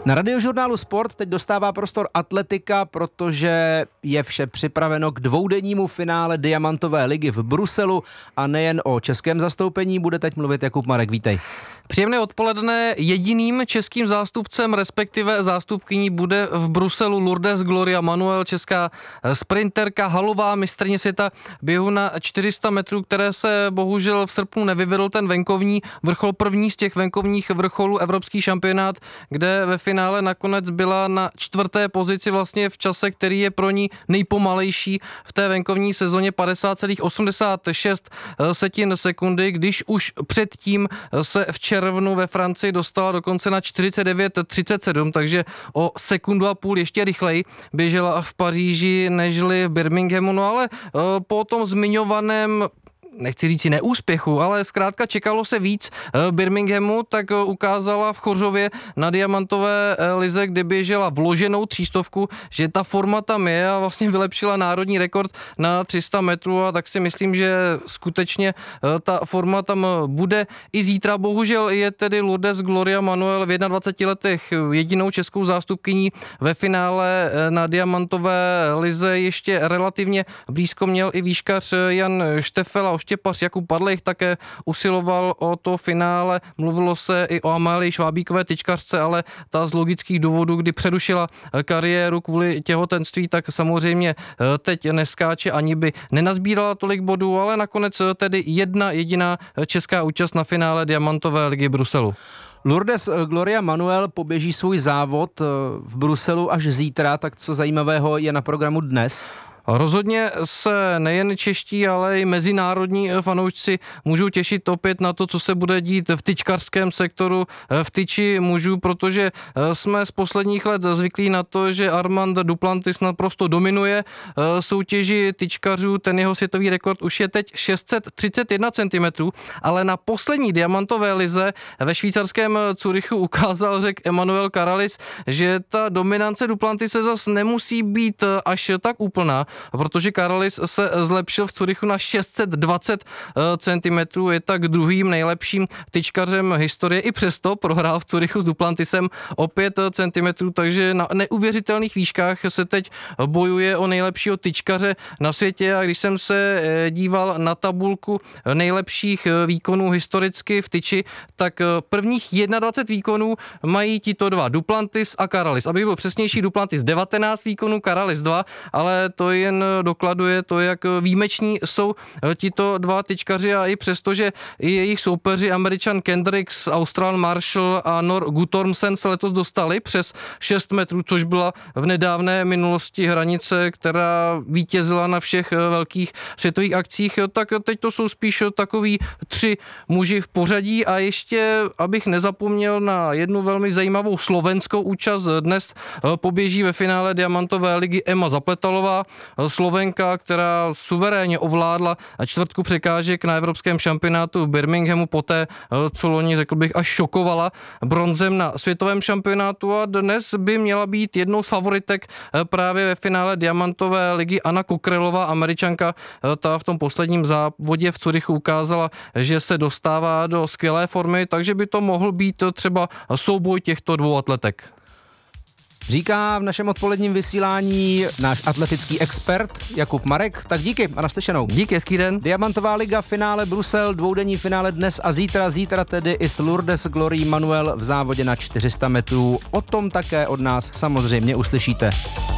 Na Radiožurnálu Sport teď dostává prostor atletika, protože je vše připraveno k dvoudennímu finále Diamantové ligy v Bruselu a nejen o českém zastoupení bude teď mluvit Jakub Marek. Vítej. Příjemné odpoledne. Jediným českým zástupcem, respektive zástupkyní, bude v Bruselu Lourdes Gloria Manuel, česká sprinterka, halová mistryně světa běhu na 400 metrů, které se bohužel v srpnu nevyvedl ten venkovní vrchol, první z těch venkovních vrcholů, evropský šampionát, kde ve finále nakonec byla na 4. pozici vlastně v čase, který je pro ní nejpomalejší v té venkovní sezóně, 50,86 sekundy, když už předtím se v červnu ve Francii dostala dokonce na 49,37, takže o sekundu a půl ještě rychleji běžela v Paříži nežli v Birminghamu, no ale po tom zmiňovaném, nechci říct neúspěchu, ale zkrátka čekalo se víc Birminghamu, tak ukázala v Chořově na Diamantové lize, kde běžela vloženou 300, že ta forma tam je a vlastně vylepšila národní rekord na 300 metrů a tak si myslím, že skutečně ta forma tam bude i zítra. Bohužel je tedy Lourdes Gloria Manuel v 21 letech jedinou českou zástupkyní ve finále na Diamantové lize. Ještě relativně blízko měl i výškař Jan Štefel a oštěpař Jakub Padlejch také usiloval o to finále. Mluvilo se i o Amálii Švábíkové tyčkařce, ale ta z logických důvodů, kdy přerušila kariéru kvůli těhotenství, tak samozřejmě teď neskáče, ani by nenazbírala tolik bodů, ale nakonec tedy jedna jediná česká účast na finále Diamantové ligy Bruselu. Lourdes Gloria Manuel poběží svůj závod v Bruselu až zítra, tak co zajímavého je na programu dnes? Rozhodně se nejen čeští, ale i mezinárodní fanoušci můžou těšit opět na to, co se bude dít v tyčkařském sektoru v tyči mužů, protože jsme z posledních let zvyklí na to, že Armand Duplantis naprosto dominuje soutěži tyčkařů, ten jeho světový rekord už je teď 631 cm, ale na poslední Diamantové lize ve švýcarském Curychu ukázal, řekl Emanuel Karalis, že ta dominance Duplantise zas nemusí být až tak úplná, protože Karalis se zlepšil v Curychu na 620 cm, je tak druhým nejlepším tyčkařem historie, i přesto prohrál v Curychu s Duplantisem o 5 cm, takže na neuvěřitelných výškách se teď bojuje o nejlepšího tyčkaře na světě a když jsem se díval na tabulku nejlepších výkonů historicky v tyči, tak prvních 21 výkonů mají tito dva, Duplantis a Karalis. Aby byl přesnější, Duplantis 19 výkonů, Karalis 2, ale to jen dokladuje to, jak výjimeční jsou tito dva tyčkaři a i přesto, že i jejich soupeři Američan Kendricks, Austral Marshall a Nor Guttormsen se letos dostali přes 6 metrů, což byla v nedávné minulosti hranice, která vítězila na všech velkých světových akcích, tak teď to jsou spíš takový 3 muži v pořadí a ještě, abych nezapomněl na jednu velmi zajímavou slovenskou účast, dnes poběží ve finále Diamantové ligy Ema Zapletalová, Slovenka, která suverénně ovládla 4 překážek na evropském šampionátu v Birminghamu, poté, co loni, řekl bych, až šokovala bronzem na světovém šampionátu a dnes by měla být jednou z favoritek právě ve finále Diamantové ligy Anna Kokrelová, Američanka. Ta v tom posledním závodě v Curychu ukázala, že se dostává do skvělé formy, takže by to mohl být třeba souboj těchto dvou atletek. Říká v našem odpoledním vysílání náš atletický expert Jakub Marek. Tak díky a naslyšenou. Díky, hezký den. Diamantová liga, finále Brusel, dvoudenní finále dnes a zítra. Zítra tedy i s Lourdes Gloria Manuel v závodě na 400 metrů. O tom také od nás samozřejmě uslyšíte.